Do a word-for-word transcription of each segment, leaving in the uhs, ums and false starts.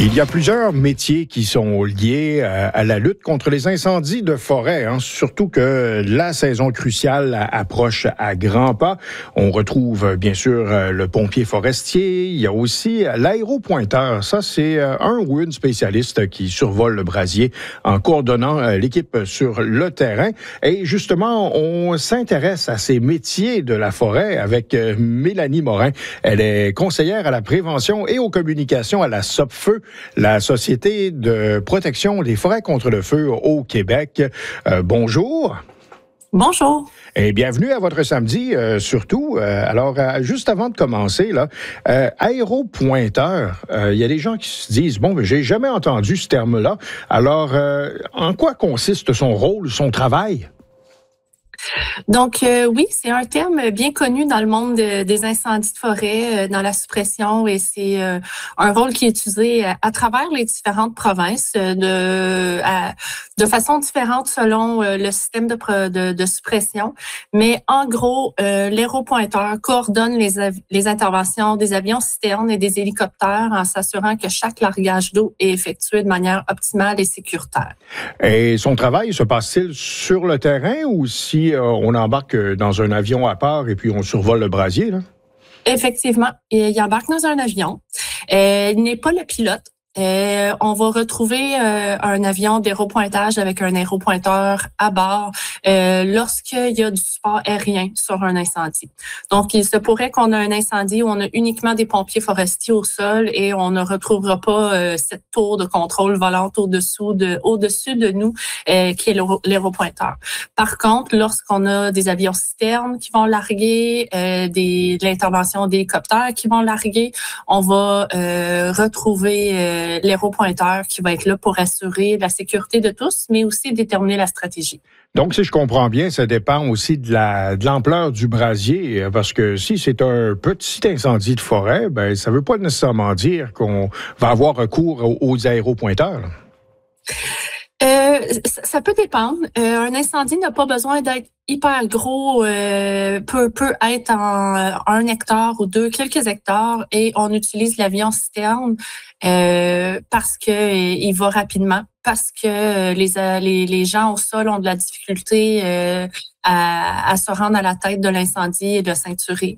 Il y a plusieurs métiers qui sont liés à, à la lutte contre les incendies de forêt, hein, surtout que la saison cruciale approche à grands pas. On retrouve bien sûr le pompier forestier, il y a aussi l'aéropointeur. Ça, c'est un ou une spécialiste qui survole le brasier en coordonnant l'équipe sur le terrain. Et justement, on s'intéresse à ces métiers de la forêt avec Mélanie Morin. Elle est conseillère à la prévention et aux communications à la Sopfeu, la Société de protection des forêts contre le feu au Québec. Euh, bonjour. Bonjour. Et bienvenue à votre samedi, euh, surtout. Euh, alors, euh, juste avant de commencer, là, euh, aéropointeur, il euh, y a des gens qui se disent, bon, mais j'ai jamais entendu ce terme-là. Alors, euh, en quoi consiste son rôle, son travail? Donc, euh, oui, c'est un terme bien connu dans le monde de, des incendies de forêt, euh, dans la suppression, et c'est euh, un rôle qui est utilisé à, à travers les différentes provinces euh, de, à, de façon différente selon euh, le système de, de, de suppression. Mais en gros, euh, l'aéropointeur coordonne les, les interventions des avions citernes et des hélicoptères en s'assurant que chaque largage d'eau est effectué de manière optimale et sécuritaire. Et son travail se passe-t-il sur le terrain ou si euh, on embarque dans un avion à part et puis on survole le brasier, là? Effectivement, il embarque dans un avion. Euh, il n'est pas le pilote. Euh, on va retrouver euh, un avion d'aéropointage avec un aéropointeur à bord euh, lorsqu'il y a du support aérien sur un incendie. Donc, il se pourrait qu'on a un incendie où on a uniquement des pompiers forestiers au sol et on ne retrouvera pas euh, cette tour de contrôle volante au-dessous de, au-dessus de nous euh, qui est l'aéropointeur. Par contre, lorsqu'on a des avions citernes qui vont larguer, euh, des, de l'intervention d'hélicoptères qui vont larguer, on va euh, retrouver euh, l'aéropointeur qui va être là pour assurer la sécurité de tous, mais aussi déterminer la stratégie. Donc, si je comprends bien, ça dépend aussi de la de l'ampleur du brasier, parce que si c'est un petit incendie de forêt, ben ça veut pas nécessairement dire qu'on va avoir recours aux, aux aéropointeurs. Euh, ça peut dépendre. Euh, un incendie n'a pas besoin d'être hyper gros, euh, peut, peut être en euh, un hectare ou deux, quelques hectares, et on utilise l'avion citerne euh, parce que euh, il va rapidement, parce que les, les les gens au sol ont de la difficulté euh, à, à se rendre à la tête de l'incendie et de ceinturer,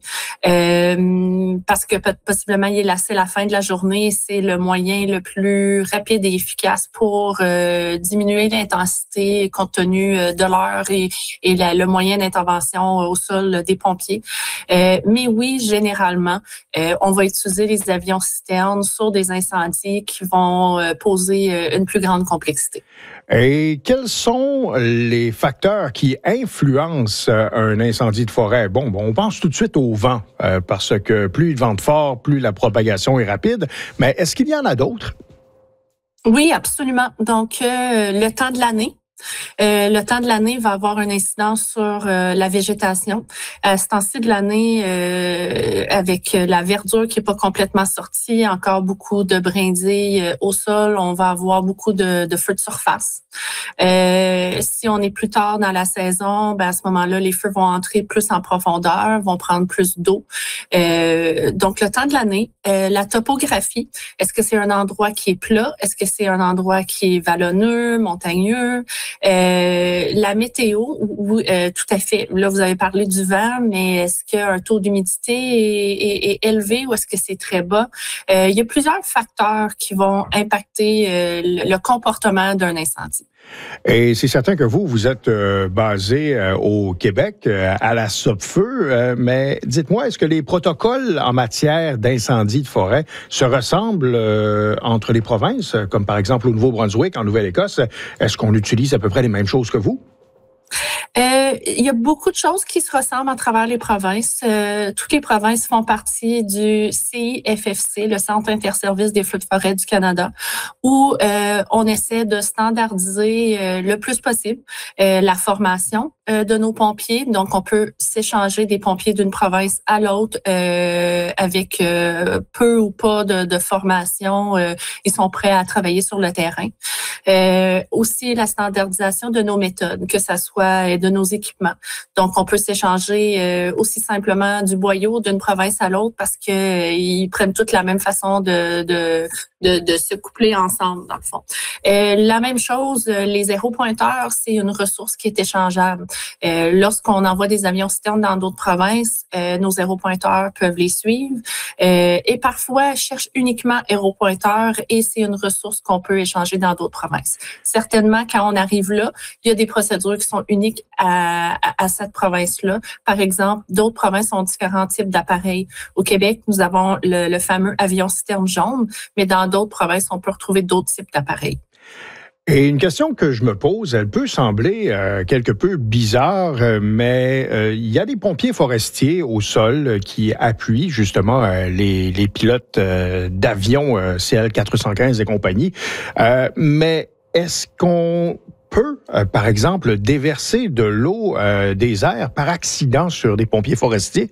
euh, parce que possiblement il est là, c'est la fin de la journée, c'est le moyen le plus rapide et efficace pour euh, diminuer l'intensité compte tenu de l'heure et, et la, le moyen d'intervention au sol des pompiers. Euh, mais oui, généralement, euh, on va utiliser les avions citernes sur des incendies qui vont euh, poser une plus grande complexité. Et quels sont les facteurs qui influencent un incendie de forêt? Bon, bon on pense tout de suite au vent, euh, parce que plus il vente fort, plus la propagation est rapide. Mais est-ce qu'il y en a d'autres? Oui, absolument. Donc, euh, le temps de l'année. Euh, le temps de l'année va avoir une incidence sur euh, la végétation. À ce temps-ci de l'année, euh, avec la verdure qui est pas complètement sortie, encore beaucoup de brindilles euh, au sol, on va avoir beaucoup de, de feux de surface. Euh, si on est plus tard dans la saison, ben à ce moment-là, les feux vont entrer plus en profondeur, vont prendre plus d'eau. Euh, donc, le temps de l'année, euh, la topographie, est-ce que c'est un endroit qui est plat? Est-ce que c'est un endroit qui est vallonneux, montagneux? Euh, la météo, oui, euh, tout à fait. Là, vous avez parlé du vent, mais est-ce qu'un taux d'humidité est, est, est élevé ou est-ce que c'est très bas? Euh, il y a plusieurs facteurs qui vont impacter euh, le, le comportement d'un incendie. Et c'est certain que vous, vous êtes euh, basé euh, au Québec, euh, à la Sopfeu, euh, mais dites-moi, est-ce que les protocoles en matière d'incendie de forêt se ressemblent euh, entre les provinces, comme par exemple au Nouveau-Brunswick, en Nouvelle-Écosse? Est-ce qu'on utilise à peu près les mêmes choses que vous? Euh, il y a beaucoup de choses qui se ressemblent à travers les provinces. Euh, toutes les provinces font partie du C I F F C, le Centre interservice des feux de forêt du Canada, où euh, on essaie de standardiser euh, le plus possible euh, la formation euh, de nos pompiers. Donc, on peut s'échanger des pompiers d'une province à l'autre euh, avec euh, peu ou pas de, de formation. Euh, ils sont prêts à travailler sur le terrain. Euh, aussi la standardisation de nos méthodes, que ça soit de nos équipements. Donc, on peut s'échanger euh, aussi simplement du boyau d'une province à l'autre parce que euh, ils prennent toutes la même façon de, de, de, de se coupler ensemble, dans le fond. Euh, la même chose, les aéropointeurs, c'est une ressource qui est échangeable. Euh, lorsqu'on envoie des avions citernes dans d'autres provinces, euh, nos aéropointeurs peuvent les suivre. Euh, et parfois, cherchent uniquement aéropointeurs et c'est une ressource qu'on peut échanger dans d'autres provinces. Certainement, quand on arrive là, il y a des procédures qui sont uniques à, à, à cette province-là. Par exemple, d'autres provinces ont différents types d'appareils. Au Québec, nous avons le, le fameux avion citerne jaune, mais dans d'autres provinces, on peut retrouver d'autres types d'appareils. Et une question que je me pose, elle peut sembler euh, quelque peu bizarre, euh, mais euh, il y a des pompiers forestiers au sol euh, qui appuient justement euh, les, les pilotes euh, d'avions euh, C L quatre cent quinze et compagnie. Euh, mais est-ce qu'on peut, euh, par exemple, déverser de l'eau euh, des airs par accident sur des pompiers forestiers?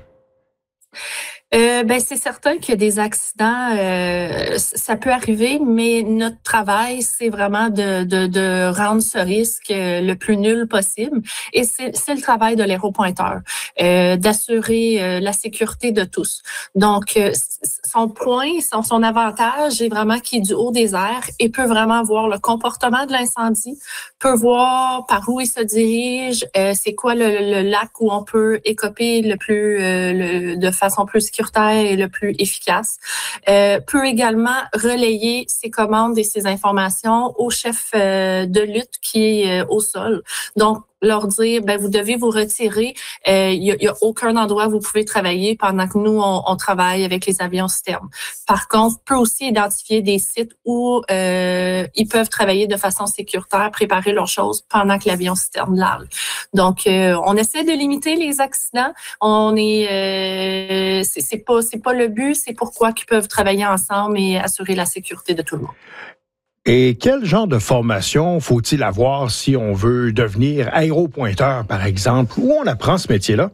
Euh, ben c'est certain qu'il y a des accidents, euh, ça peut arriver, mais notre travail, c'est vraiment de, de, de rendre ce risque le plus nul possible. Et c'est, c'est le travail de l'aéropointeur, euh, d'assurer euh, la sécurité de tous. Donc, euh, son point, son, son avantage est vraiment qu'il est du haut des airs et peut vraiment voir le comportement de l'incendie, peut voir par où il se dirige, euh, c'est quoi le, le lac où on peut écoper le plus, euh, le, de façon plus sécuritaire et le plus efficace, euh, peut également relayer ses commandes et ses informations au chef euh, de lutte qui est euh, au sol. Donc, leur dire, ben vous devez vous retirer. Il euh, y, a, y a aucun endroit où vous pouvez travailler pendant que nous, on, on travaille avec les avions citernes. Par contre, on peut aussi identifier des sites où euh, ils peuvent travailler de façon sécuritaire, préparer leurs choses pendant que l'avion citerne largue. Donc, euh, on essaie de limiter les accidents. On est, euh, c'est, c'est pas, c'est pas le but, c'est pourquoi qu'ils peuvent travailler ensemble et assurer la sécurité de tout le monde. Et quel genre de formation faut-il avoir si on veut devenir aéropointeur, par exemple? Où on apprend ce métier-là?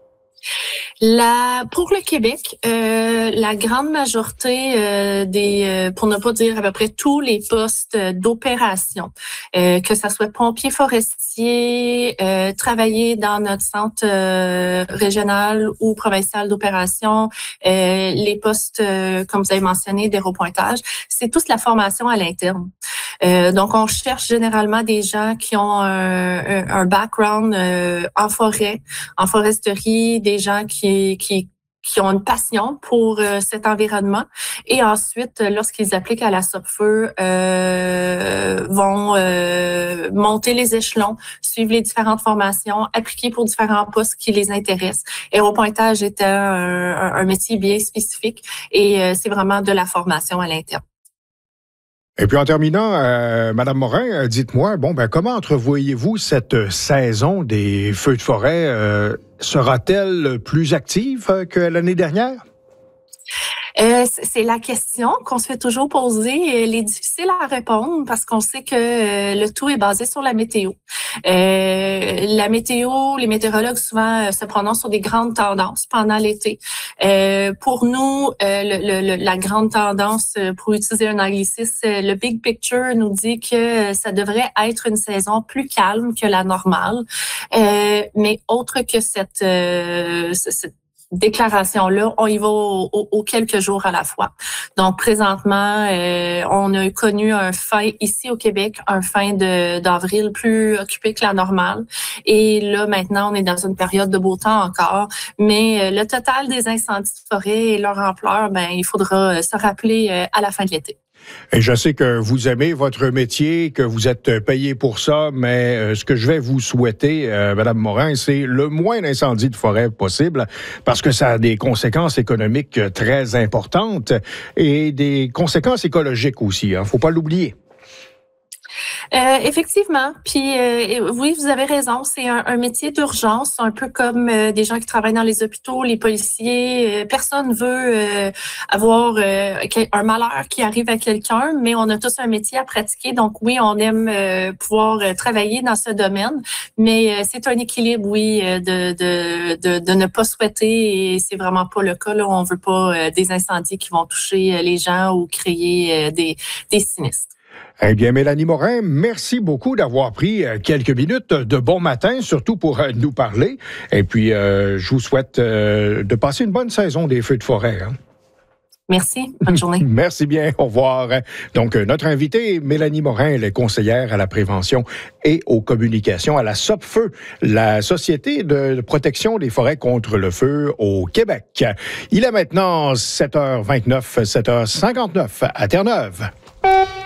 La, pour le Québec, euh, la grande majorité euh, des, euh, pour ne pas dire à peu près tous les postes d'opération, euh, que ça soit pompier forestier, euh, travailler dans notre centre euh, régional ou provincial d'opération, euh, les postes, euh, comme vous avez mentionné, d'aéropointage, c'est tous la formation à l'interne. Euh, donc, on cherche généralement des gens qui ont un, un background euh, en forêt, en foresterie, des gens qui, qui, qui ont une passion pour euh, cet environnement. Et ensuite, lorsqu'ils appliquent à la Sopfeu, euh, vont euh, monter les échelons, suivre les différentes formations, appliquer pour différents postes qui les intéressent. Aéropointage étant un, un, un métier bien spécifique et euh, c'est vraiment de la formation à l'interne. Et puis en terminant, euh, Madame Morin, dites-moi, bon, ben comment entrevoyez-vous cette saison des feux de forêt? Euh, sera-t-elle plus active que l'année dernière? Euh, c'est la question qu'on se fait toujours poser. Elle est difficile à répondre parce qu'on sait que euh, le tout est basé sur la météo. Euh, la météo, les météorologues souvent euh, se prononcent sur des grandes tendances pendant l'été. Euh, pour nous, euh, le, le, la grande tendance, pour utiliser un anglicisme, le big picture nous dit que ça devrait être une saison plus calme que la normale. Euh, mais autre que cette, euh, cette déclaration-là, on y va aux au, au quelques jours à la fois. Donc, présentement, euh, on a connu un fin ici au Québec, un fin de, d'avril plus occupé que la normale. Et là, maintenant, on est dans une période de beau temps encore. Mais euh, le total des incendies de forêt et leur ampleur, ben, il faudra se rappeler euh, à la fin de l'été. Et je sais que vous aimez votre métier, que vous êtes payé pour ça, mais euh, ce que je vais vous souhaiter, euh, Madame Morin, c'est le moins d'incendies de forêt possible, parce que ça a des conséquences économiques très importantes et des conséquences écologiques aussi. Hein, faut pas l'oublier. Euh, effectivement. Puis euh, oui, vous avez raison. C'est un, un métier d'urgence, un peu comme euh, des gens qui travaillent dans les hôpitaux, les policiers. Euh, personne veut euh, avoir euh, un malheur qui arrive à quelqu'un, mais on a tous un métier à pratiquer. Donc oui, on aime euh, pouvoir travailler dans ce domaine, mais euh, c'est un équilibre, oui, de, de, de, de ne pas souhaiter, et c'est vraiment pas le cas. Là, on veut pas euh, des incendies qui vont toucher les gens ou créer euh, des, des sinistres. Eh bien, Mélanie Morin, merci beaucoup d'avoir pris quelques minutes de bon matin, surtout pour nous parler. Et puis, euh, je vous souhaite euh, de passer une bonne saison des feux de forêt. Hein? Merci. Bonne journée. Merci bien. Au revoir. Donc, notre invitée, Mélanie Morin, elle est conseillère à la prévention et aux communications à la SOPFEU, la Société de protection des forêts contre le feu au Québec. Il est maintenant sept heures vingt-neuf, sept heures cinquante-neuf à Terre-Neuve.